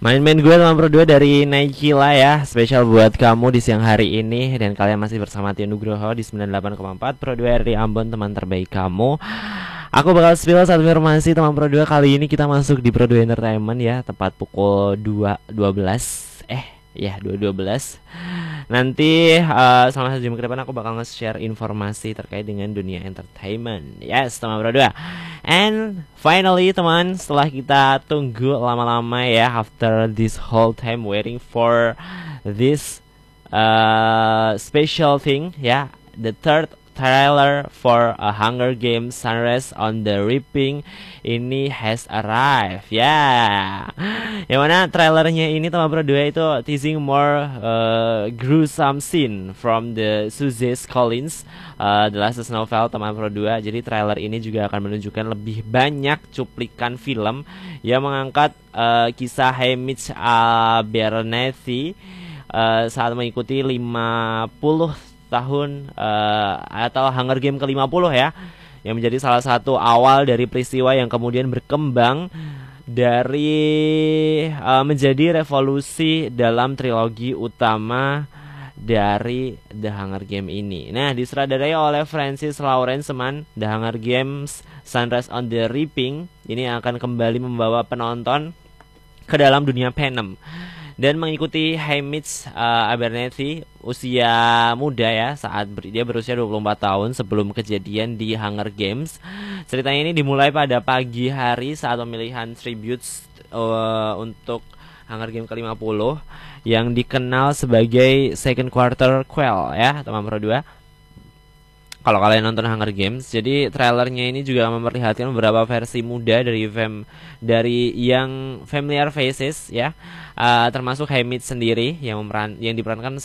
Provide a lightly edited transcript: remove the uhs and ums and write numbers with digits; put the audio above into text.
Main-main gue teman berdua dari Naikila ya. Spesial buat kamu di siang hari ini. Dan kalian masih bersama Tio Nugroho di 98,4 Pro 2 RRI Ambon, teman terbaik kamu. Aku bakal spill satu informasi teman Pro 2. Kali ini kita masuk di Pro 2 Entertainment ya. Tepat pukul 2.12. Ya 2.12. Nanti selama 1 jam ke depan aku bakal nge-share informasi terkait dengan dunia entertainment. Yes teman Pro 2. And finally teman, setelah kita tunggu lama-lama ya, after this whole time waiting for this special thing ya, the third trailer for a Hunger Games Sunrise on the Reaping ini has arrived ya. Yang mana trailernya ini teman Pro 2 itu teasing more gruesome scene from the Suzanne Collins The Last Novel teman Pro 2. Jadi trailer ini juga akan menunjukkan lebih banyak cuplikan film yang mengangkat kisah Haymitch Abernathy saat mengikuti 50 tahun atau Hunger Game ke-50 ya, yang menjadi salah satu awal dari peristiwa yang kemudian berkembang dari menjadi revolusi dalam trilogi utama dari The Hunger Game ini. Nah, disutradarai oleh Francis Lawrence teman. The Hunger Games Sunrise on the Reaping ini akan kembali membawa penonton ke dalam dunia Panem dan mengikuti Haymitch Abernathy, usia muda ya, saat dia berusia 24 tahun sebelum kejadian di Hunger Games. Ceritanya ini dimulai pada pagi hari saat pemilihan tributes untuk Hunger Games ke-50 yang dikenal sebagai Second Quarter Quell ya, teman Pro 2. Kalau kalian nonton Hunger Games, jadi trailernya ini juga memperlihatkan beberapa versi muda dari yang familiar faces ya, termasuk Haymitch sendiri yang diperankan